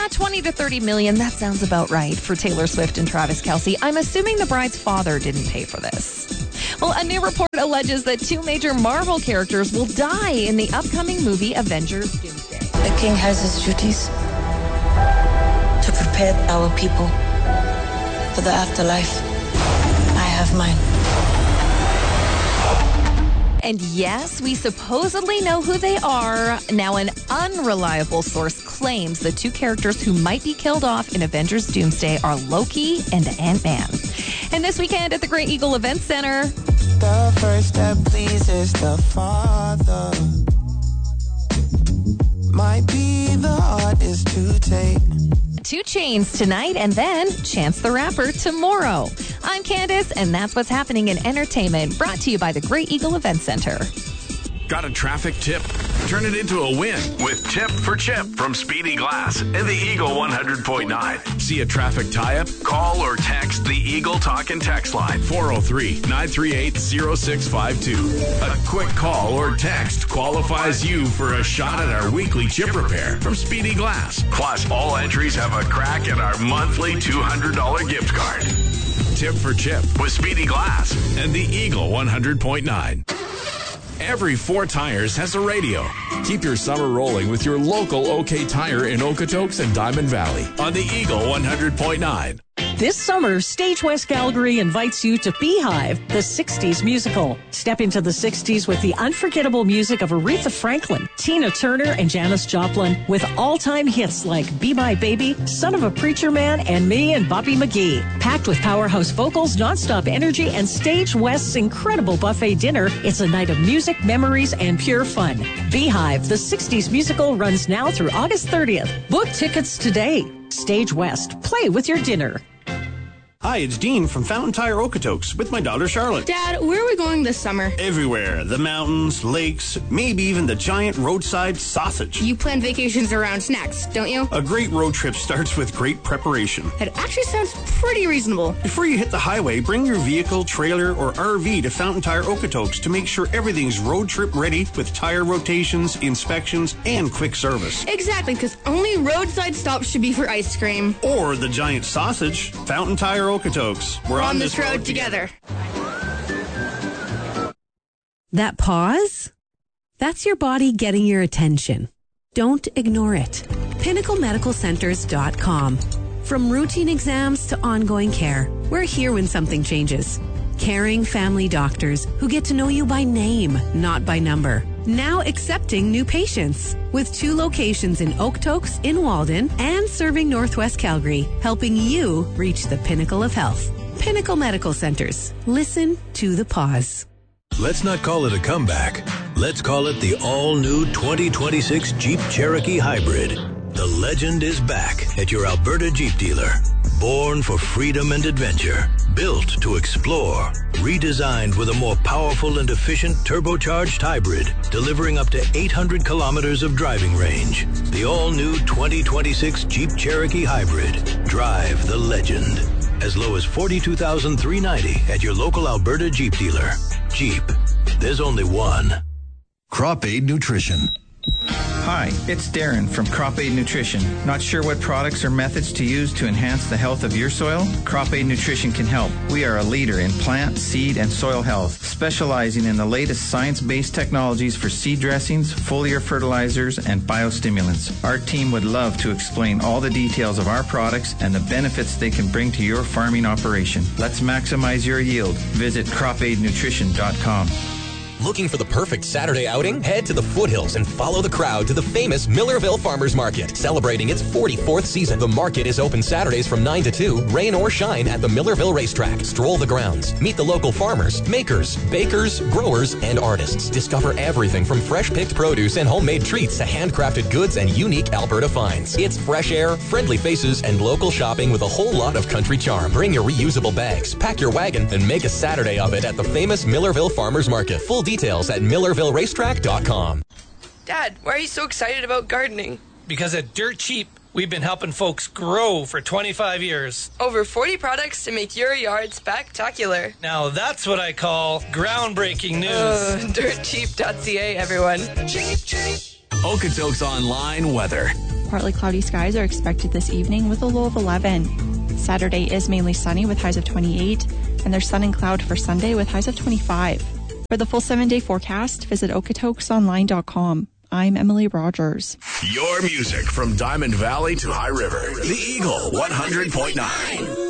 Yeah, 20 to 30 million. That sounds about right for Taylor Swift and Travis Kelce. I'm assuming the bride's father didn't pay for this. Well, a new report alleges that 2 major Marvel characters will die in the upcoming movie Avengers Doomsday. The king has his duties to prepare our people for the afterlife. I have mine. And yes, we supposedly know who they are. Now, an unreliable source claims the 2 characters who might be killed off in Avengers Doomsday are Loki and Ant-Man. And this weekend at the Great Eagle Event Center, the first step pleases the Father. Might be the hardest to take. 2 Chainz tonight, and then Chance the Rapper tomorrow. I'm Candace, and that's what's happening in entertainment, brought to you by the Great Eagle Event Center. Got a traffic tip? Turn it into a win with Tip for Chip from Speedy Glass and the Eagle 100.9. See a traffic tie-up? Call or text the Eagle Talk and Text line 403-938-0652. A quick call or text qualifies you for a shot at our weekly chip repair from Speedy Glass. Plus, all entries have a crack at our monthly $200 gift card. Tip for Chip with Speedy Glass and the Eagle 100.9. Every 4 Tires has a radio. Keep your summer rolling with your local OK Tire in Okotoks and Diamond Valley on the Eagle 100.9. This summer, Stage West Calgary invites you to Beehive, the 60s musical. Step into the 60s with the unforgettable music of Aretha Franklin, Tina Turner, and Janis Joplin, with all-time hits like Be My Baby, Son of a Preacher Man, and Me and Bobby McGee. Packed with powerhouse vocals, nonstop energy, and Stage West's incredible buffet dinner, it's a night of music, memories, and pure fun. Beehive, the 60s musical, runs now through August 30th. Book tickets today. Stage West. Play with your dinner. Hi, it's Dean from Fountain Tire Okotoks with my daughter Charlotte. Dad, where are we going this summer? Everywhere. The mountains, lakes, maybe even the giant roadside sausage. You plan vacations around snacks, don't you? A great road trip starts with great preparation. That actually sounds pretty reasonable. Before you hit the highway, bring your vehicle, trailer, or RV to Fountain Tire Okotoks to make sure everything's road trip ready with tire rotations, inspections, and quick service. Exactly, because only roadside stops should be for ice cream. Or the giant sausage. Fountain Tire Okotoks. We're on this road together. That pause? That's your body getting your attention. Don't ignore it. PinnacleMedicalCenters.com. From routine exams to ongoing care, we're here when something changes. Caring family doctors who get to know you by name, not by number. Now accepting new patients with 2 locations in Okotoks, in Walden, and serving Northwest Calgary, helping you reach the pinnacle of health. Pinnacle Medical Centers. Listen to the pause. Let's not call it a comeback. Let's call it the all-new 2026 Jeep Cherokee Hybrid. The legend is back at your Alberta Jeep dealer. Born for freedom and adventure. Built to explore. Redesigned with a more powerful and efficient turbocharged hybrid, delivering up to 800 kilometers of driving range. The all-new 2026 Jeep Cherokee Hybrid. Drive the legend. As low as $42,390 at your local Alberta Jeep dealer. Jeep. There's only one. Crop Aid Nutrition. Hi, it's Darren from Crop Aid Nutrition. Not sure what products or methods to use to enhance the health of your soil? Crop Aid Nutrition can help. We are a leader in plant, seed, and soil health, specializing in the latest science-based technologies for seed dressings, foliar fertilizers, and biostimulants. Our team would love to explain all the details of our products and the benefits they can bring to your farming operation. Let's maximize your yield. Visit cropaidnutrition.com. Looking for the perfect Saturday outing? Head to the foothills and follow the crowd to the famous Millerville Farmers Market. Celebrating its 44th season, the market is open Saturdays from 9 to 2, rain or shine at the Millerville Racetrack. Stroll the grounds. Meet the local farmers, makers, bakers, growers, and artists. Discover everything from fresh-picked produce and homemade treats to handcrafted goods and unique Alberta finds. It's fresh air, friendly faces, and local shopping with a whole lot of country charm. Bring your reusable bags, pack your wagon, and make a Saturday of it at the famous Millerville Farmers Market. Full details at MillervilleRacetrack.com. Dad, why are you so excited about gardening? Because at Dirt Cheap, we've been helping folks grow for 25 years. Over 40 products to make your yard spectacular. Now that's what I call groundbreaking news. Dirtcheap.ca, everyone. Okotoks Online weather. partly cloudy skies are expected this evening with a low of 11. Saturday is mainly sunny with highs of 28, and there's sun and cloud for Sunday with highs of 25. For the full 7-day forecast, visit okatokesonline.com. I'm Emily Rogers. Your music from Diamond Valley to High River. The Eagle 100.9.